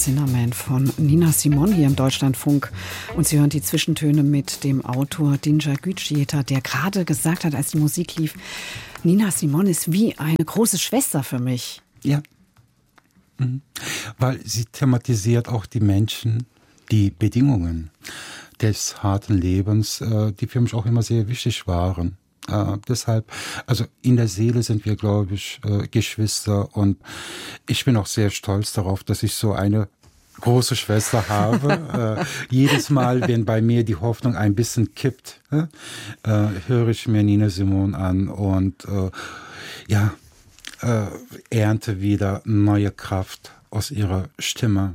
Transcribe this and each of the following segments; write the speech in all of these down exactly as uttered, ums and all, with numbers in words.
Cinnamon von Nina Simone hier im Deutschlandfunk. Und Sie hören die Zwischentöne mit dem Autor Dinja Gücüyetar, der gerade gesagt hat, als die Musik lief, Nina Simone ist wie eine große Schwester für mich. Ja, mhm. Weil sie thematisiert auch die Menschen, die Bedingungen des harten Lebens, äh, die für mich auch immer sehr wichtig waren. Äh, deshalb, also in der Seele sind wir, glaube ich, äh, Geschwister, und ich bin auch sehr stolz darauf, dass ich so eine große Schwester habe. äh, jedes Mal, wenn bei mir die Hoffnung ein bisschen kippt, äh, höre ich mir Nina Simone an und äh, ja, äh, ernte wieder neue Kraft aus ihrer Stimme.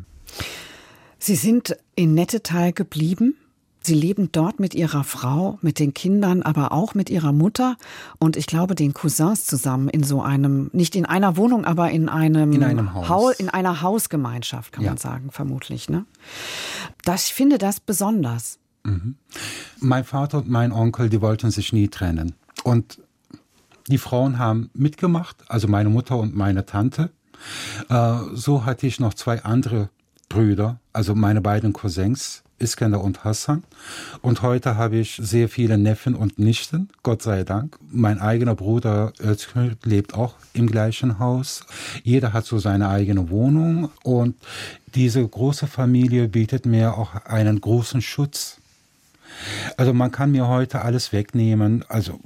Sie sind in Nettetal geblieben. Sie leben dort mit Ihrer Frau, mit den Kindern, aber auch mit Ihrer Mutter und ich glaube den Cousins zusammen in so einem, nicht in einer Wohnung, aber in einem, in einem Haus. Haus, in einer Hausgemeinschaft, kann ja. man sagen, vermutlich. Ne? Das, ich finde das besonders. Mhm. Mein Vater und mein Onkel, die wollten sich nie trennen. Und die Frauen haben mitgemacht, also meine Mutter und meine Tante. Äh, so hatte ich noch zwei andere Brüder, also meine beiden Cousins, Iskender und Hassan. Und heute habe ich sehr viele Neffen und Nichten, Gott sei Dank. Mein eigener Bruder Özgür lebt auch im gleichen Haus. Jeder hat so seine eigene Wohnung. Und diese große Familie bietet mir auch einen großen Schutz. Also man kann mir heute alles wegnehmen, also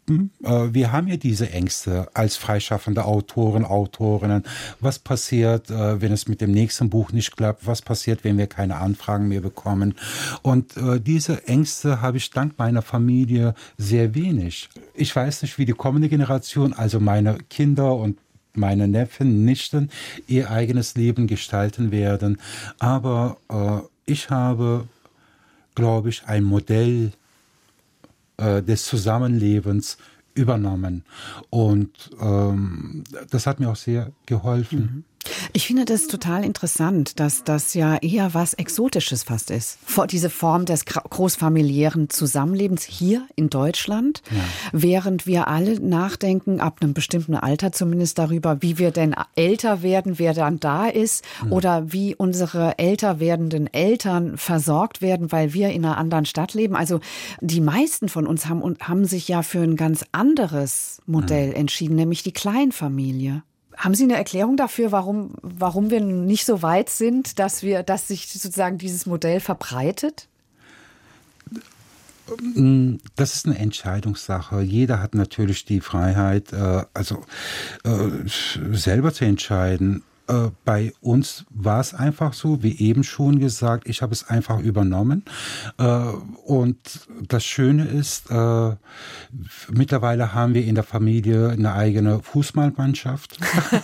wir haben ja diese Ängste als freischaffende Autoren, Autorinnen. Was passiert, wenn es mit dem nächsten Buch nicht klappt? Was passiert, wenn wir keine Anfragen mehr bekommen? Und diese Ängste habe ich dank meiner Familie sehr wenig. Ich weiß nicht, wie die kommende Generation, also meine Kinder und meine Neffen, Nichten, ihr eigenes Leben gestalten werden. Aber äh, ich habe, glaube ich, ein Modell des Zusammenlebens übernommen. Und ähm, das hat mir auch sehr geholfen. Mhm. Ich finde das total interessant, dass das ja eher was Exotisches fast ist. Diese Form des großfamiliären Zusammenlebens hier in Deutschland, ja. während wir alle nachdenken, ab einem bestimmten Alter zumindest darüber, wie wir denn älter werden, wer dann da ist, ja. oder wie unsere älter werdenden Eltern versorgt werden, weil wir in einer anderen Stadt leben. Also die meisten von uns haben, haben sich ja für ein ganz anderes Modell ja. entschieden, nämlich die Kleinfamilie. Haben Sie eine Erklärung dafür, warum, warum wir nicht so weit sind, dass wir, dass sich sozusagen dieses Modell verbreitet? Das ist eine Entscheidungssache. Jeder hat natürlich die Freiheit, also selber zu entscheiden. Bei uns war es einfach so, wie eben schon gesagt, ich habe es einfach übernommen. Und das Schöne ist, mittlerweile haben wir in der Familie eine eigene Fußballmannschaft.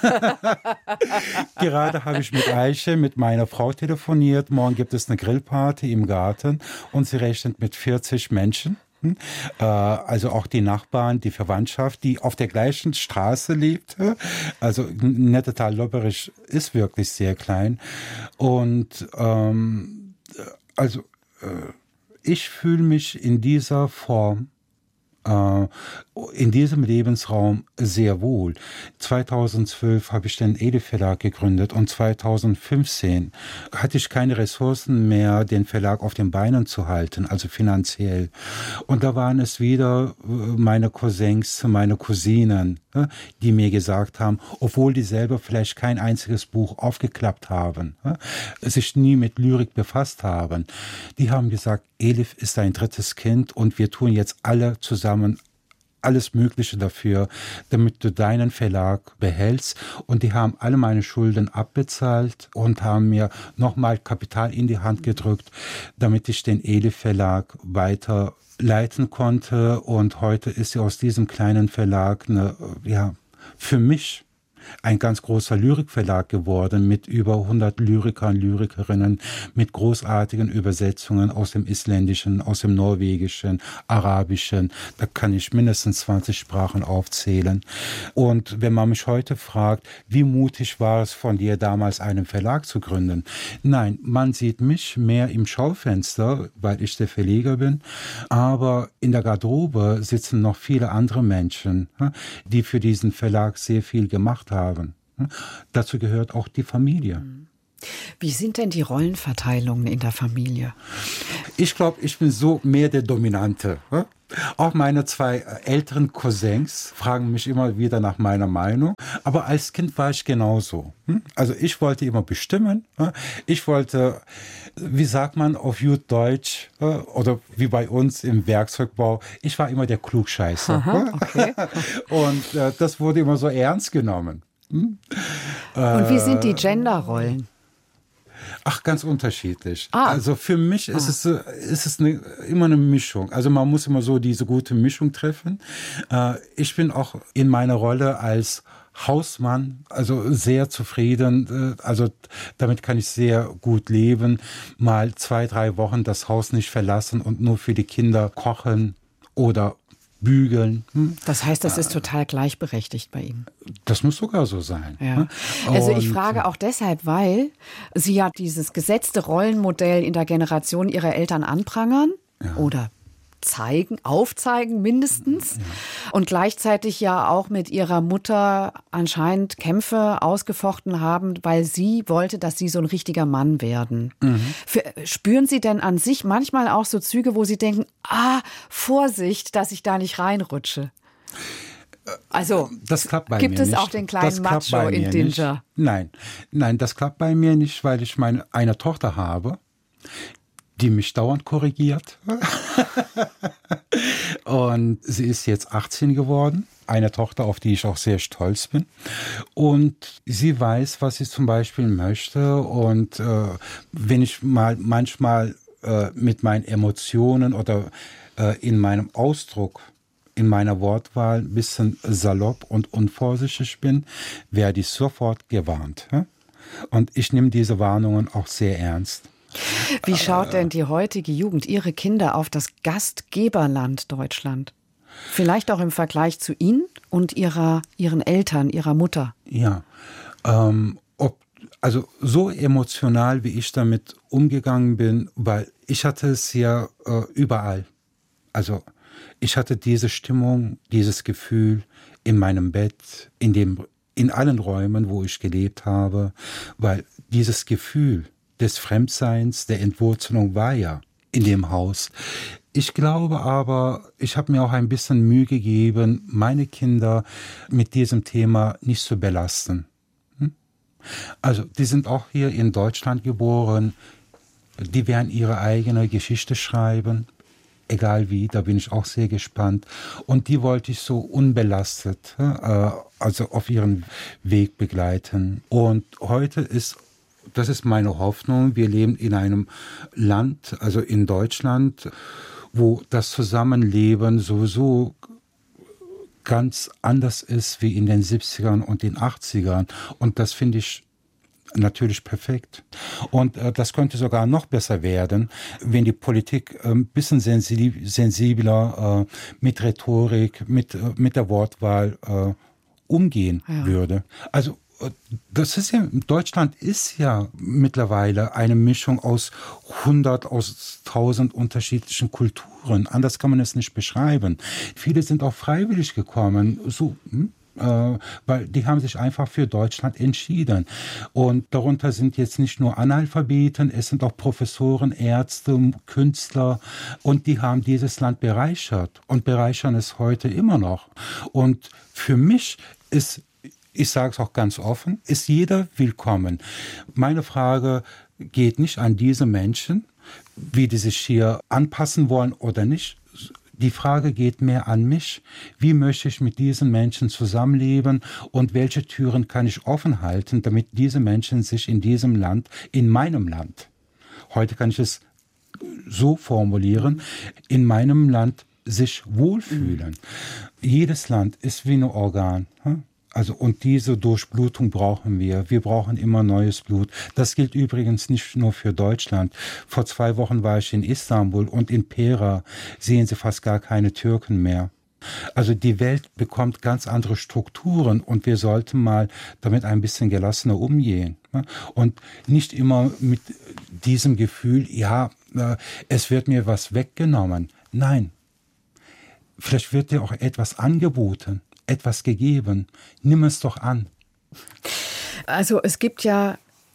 Gerade habe ich mit Eiche, mit meiner Frau telefoniert. Morgen gibt es eine Grillparty im Garten und sie rechnet mit vierzig Menschen. Also auch die Nachbarn, die Verwandtschaft, die auf der gleichen Straße lebt. Also Nettetal-Lobberich ist wirklich sehr klein. Und ähm, also äh, ich fühle mich in dieser Form, äh, in diesem Lebensraum sehr wohl. zweitausendzwölf habe ich den Elif Verlag gegründet und zweitausendfünfzehn hatte ich keine Ressourcen mehr, den Verlag auf den Beinen zu halten, also finanziell. Und da waren es wieder meine Cousins, meine Cousinen, die mir gesagt haben, obwohl die selber vielleicht kein einziges Buch aufgeklappt haben, sich nie mit Lyrik befasst haben, die haben gesagt, Elif ist dein drittes Kind und wir tun jetzt alle zusammen alles Mögliche dafür, damit du deinen Verlag behältst. Und die haben alle meine Schulden abbezahlt und haben mir nochmal Kapital in die Hand gedrückt, damit ich den Elif Verlag weiter leiten konnte. Und heute ist sie aus diesem kleinen Verlag eine, ja, für mich ein ganz großer Lyrikverlag geworden mit über hundert Lyrikern, Lyrikerinnen, mit großartigen Übersetzungen aus dem Isländischen, aus dem Norwegischen, Arabischen. Da kann ich mindestens zwanzig Sprachen aufzählen. Und wenn man mich heute fragt, wie mutig war es von dir damals, einen Verlag zu gründen? Nein, man sieht mich mehr im Schaufenster, weil ich der Verleger bin. Aber in der Garderobe sitzen noch viele andere Menschen, die für diesen Verlag sehr viel gemacht haben. Dazu gehört auch die Familie. Wie sind denn die Rollenverteilungen in der Familie? Ich glaube, ich bin so mehr der Dominante. Auch meine zwei älteren Cousins fragen mich immer wieder nach meiner Meinung. Aber als Kind war ich genauso. Also ich wollte immer bestimmen. Ich wollte, wie sagt man auf gut Deutsch, oder wie bei uns im Werkzeugbau, ich war immer der Klugscheißer. Aha, okay. Und äh, das wurde immer so ernst genommen. Und wie sind die Genderrollen? Ach, ganz unterschiedlich. Ah. Also für mich ist ah. es, ist es eine, immer eine Mischung. Also man muss immer so diese gute Mischung treffen. Äh, ich bin auch in meiner Rolle als Hausmann, also sehr zufrieden. Also damit kann ich sehr gut leben. Mal zwei, drei Wochen das Haus nicht verlassen und nur für die Kinder kochen oder bügeln. Hm? Das heißt, das ist total gleichberechtigt bei Ihnen. Das muss sogar so sein. Ja. Also ich frage auch deshalb, weil Sie ja dieses gesetzte Rollenmodell in der Generation Ihrer Eltern anprangern ja. oder zeigen, aufzeigen mindestens ja. und gleichzeitig ja auch mit Ihrer Mutter anscheinend Kämpfe ausgefochten haben, weil sie wollte, dass Sie so ein richtiger Mann werden. Mhm. Für, spüren Sie denn an sich manchmal auch so Züge, wo Sie denken, ah, Vorsicht, dass ich da nicht reinrutsche? Also, das klappt bei gibt mir es nicht. auch den kleinen Das Macho in Dinger? Nicht. Nein, nein, das klappt bei mir nicht, weil ich meine eine Tochter habe, die mich dauernd korrigiert. Und sie ist jetzt achtzehn geworden. Eine Tochter, auf die ich auch sehr stolz bin. Und sie weiß, was sie zum Beispiel möchte. Und äh, wenn ich mal manchmal äh, mit meinen Emotionen oder äh, in meinem Ausdruck, in meiner Wortwahl ein bisschen salopp und unvorsichtig bin, werde ich sofort gewarnt. Und ich nehme diese Warnungen auch sehr ernst. Wie schaut denn die heutige Jugend, Ihre Kinder, auf das Gastgeberland Deutschland? Vielleicht auch im Vergleich zu Ihnen und ihrer, Ihren Eltern, Ihrer Mutter. Ja, ähm, ob, also so emotional, wie ich damit umgegangen bin, weil ich hatte es ja äh, überall. Also ich hatte diese Stimmung, dieses Gefühl in meinem Bett, in dem, in allen Räumen, wo ich gelebt habe, weil dieses Gefühl des Fremdseins, der Entwurzelung war ja in dem Haus. Ich glaube aber, ich habe mir auch ein bisschen Mühe gegeben, meine Kinder mit diesem Thema nicht zu belasten. Also die sind auch hier in Deutschland geboren, die werden ihre eigene Geschichte schreiben, egal wie, da bin ich auch sehr gespannt. Und die wollte ich so unbelastet, also auf ihren Weg begleiten. Und heute ist Das ist meine Hoffnung. Wir leben in einem Land, also in Deutschland, wo das Zusammenleben sowieso ganz anders ist wie in den siebzigern und den achtzigern. Und das finde ich natürlich perfekt. Und äh, das könnte sogar noch besser werden, wenn die Politik äh, ein bisschen sensib- sensibler äh, mit Rhetorik, mit, äh, mit der Wortwahl äh, umgehen ja. würde. Also das ist ja, Deutschland ist ja mittlerweile eine Mischung aus hundert, aus tausend unterschiedlichen Kulturen. Anders kann man es nicht beschreiben. Viele sind auch freiwillig gekommen, so, äh, weil die haben sich einfach für Deutschland entschieden. Und darunter sind jetzt nicht nur Analphabeten, es sind auch Professoren, Ärzte, Künstler und die haben dieses Land bereichert und bereichern es heute immer noch. Und für mich ist Ich sage es auch ganz offen, ist jeder willkommen. Meine Frage geht nicht an diese Menschen, wie die sich hier anpassen wollen oder nicht. Die Frage geht mehr an mich. Wie möchte ich mit diesen Menschen zusammenleben und welche Türen kann ich offen halten, damit diese Menschen sich in diesem Land, in meinem Land, heute kann ich es so formulieren, in meinem Land sich wohlfühlen. Mhm. Jedes Land ist wie ein Organ. Also, und diese Durchblutung brauchen wir. Wir brauchen immer neues Blut. Das gilt übrigens nicht nur für Deutschland. Vor zwei Wochen war ich in Istanbul und in Pera sehen Sie fast gar keine Türken mehr. Also die Welt bekommt ganz andere Strukturen und wir sollten mal damit ein bisschen gelassener umgehen. Und nicht immer mit diesem Gefühl, ja, es wird mir was weggenommen. Nein, vielleicht wird dir auch etwas angeboten. Etwas gegeben. Nimm es doch an. Also es gibt ja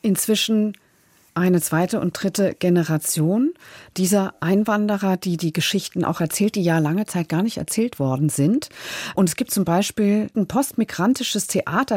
inzwischen eine zweite und dritte Generation dieser Einwanderer, die die Geschichten auch erzählt, die ja lange Zeit gar nicht erzählt worden sind. Und es gibt zum Beispiel ein postmigrantisches Theater,